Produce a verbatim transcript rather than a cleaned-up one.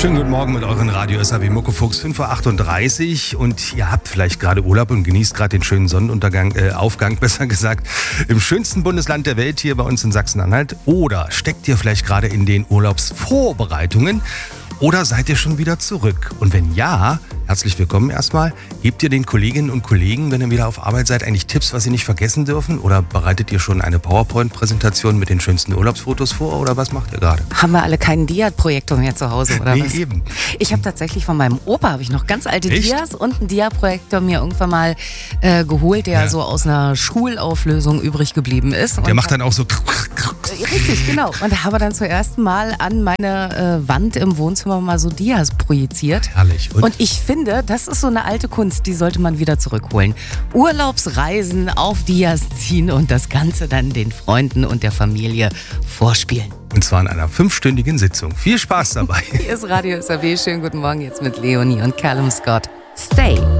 Schönen guten Morgen mit euren Radio S A W Muckefuchs, fünf Uhr achtunddreißig und ihr habt vielleicht gerade Urlaub und genießt gerade den schönen Sonnenuntergang, äh, Aufgang besser gesagt, im schönsten Bundesland der Welt hier bei uns in Sachsen-Anhalt. Oder steckt ihr vielleicht gerade in den Urlaubsvorbereitungen oder seid ihr schon wieder zurück? Und wenn ja, herzlich willkommen erstmal. Gebt ihr den Kolleginnen und Kollegen, wenn ihr wieder auf Arbeit seid, eigentlich Tipps, was sie nicht vergessen dürfen? Oder bereitet ihr schon eine PowerPoint-Präsentation mit den schönsten Urlaubsfotos vor? Oder was macht ihr gerade? Haben wir alle keinen Dia-Projektor mehr zu Hause, oder nee, was? eben. Ich habe tatsächlich von meinem Opa habe ich noch ganz alte Echt? Dias und einen Dia-Projektor mir irgendwann mal äh, geholt, der Ja. so aus einer Schulauflösung übrig geblieben ist. Der und macht dann auch so... Richtig, genau. Und habe dann zum ersten Mal an meine äh, Wand im Wohnzimmer mal so Dias projiziert. Herrlich. Und? Und ich finde, das ist so eine alte Kunst, die sollte man wieder zurückholen. Urlaubsreisen auf Dias ziehen und das Ganze dann den Freunden und der Familie vorspielen. Und zwar in einer fünfstündigen Sitzung. Viel Spaß dabei. Hier ist Radio S A W. Schönen guten Morgen jetzt mit Leonie und Callum Scott. Stay.